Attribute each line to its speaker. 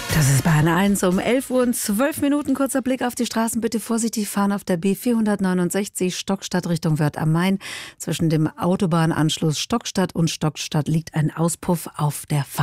Speaker 1: Das ist Bahn 1 um 11 Uhr und 12 Minuten. Kurzer Blick auf die Straßen. Bitte vorsichtig fahren auf der B469 Stockstadt Richtung Wörth am Main. Zwischen dem Autobahnanschluss Stockstadt und Stockstadt liegt ein Auspuff auf der Fahrbahn.